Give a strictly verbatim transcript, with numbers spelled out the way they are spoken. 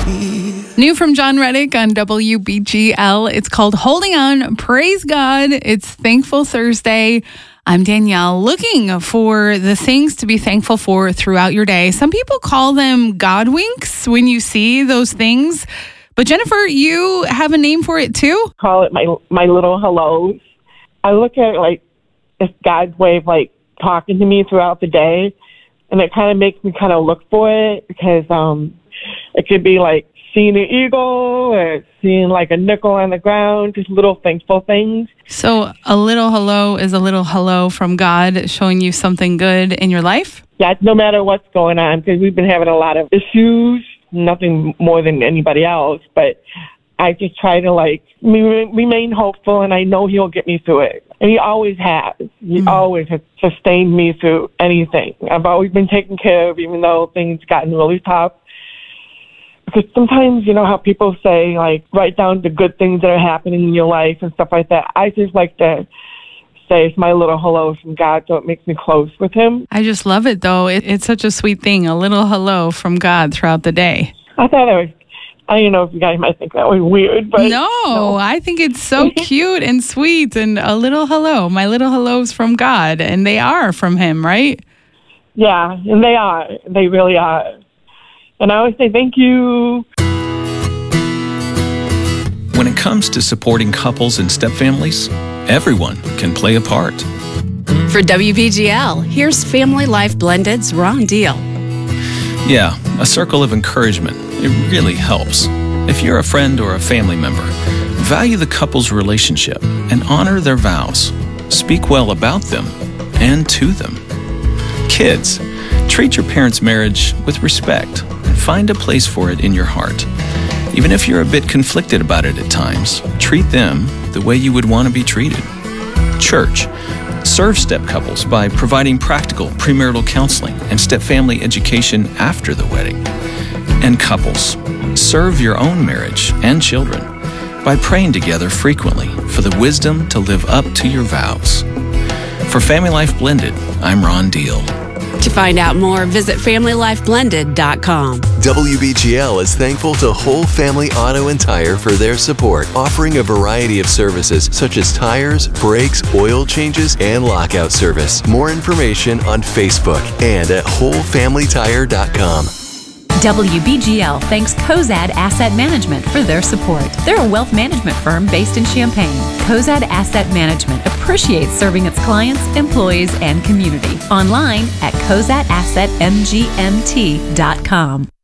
New from John Reddick on W B G L. It's called Holding On. Praise God. It's Thankful Thursday. I'm Danielle, looking for the things to be thankful for throughout your day. Some people call them God winks when you see those things. But Jennifer, you have a name for it too? Call it my my little hellos. I look at it like it's God's way of like talking to me throughout the day. And it kind of makes me kind of look for it because um, it could be like seeing an eagle or seeing like a nickel on the ground, just little thankful things. So a little hello is a little hello from God showing you something good in your life? Yeah, no matter what's going on, because we've been having a lot of issues, nothing more than anybody else, but I just try to like remain hopeful, and I know he'll get me through it. And he always has. He mm. always has sustained me through anything. I've always been taken care of, even though things gotten really tough. Because sometimes, you know how people say, like, write down the good things that are happening in your life and stuff like that. I just like to say it's my little hello from God, so it makes me close with him. I just love it, though. It, it's such a sweet thing, a little hello from God throughout the day. I thought it was, I don't know if you guys might think that was weird, but... No, no. I think it's so cute and sweet, and a little hello. My little hellos from God, and they are from him, right? Yeah, and they are. They really are. And I always say thank you. When it comes to supporting couples and stepfamilies, everyone can play a part. For W B G L, here's Family Life Blended's Ron Deal. Yeah, a circle of encouragement. It really helps. If you're a friend or a family member, value the couple's relationship and honor their vows. Speak well about them and to them. Kids, treat your parents' marriage with respect and find a place for it in your heart. Even if you're a bit conflicted about it at times, treat them the way you would want to be treated. Church, serve step couples by providing practical premarital counseling and step-family education after the wedding. And couples, serve your own marriage and children by praying together frequently for the wisdom to live up to your vows. For Family Life Blended, I'm Ron Deal. To find out more, visit family life blended dot com. W B G L is thankful to Whole Family Auto and Tire for their support, offering a variety of services such as tires, brakes, oil changes, and lockout service. More information on Facebook and at whole family tire dot com. W B G L thanks Cozad Asset Management for their support. They're a wealth management firm based in Champaign. Cozad Asset Management appreciates serving its clients, employees, and community. Online at cozad asset m g m t dot com.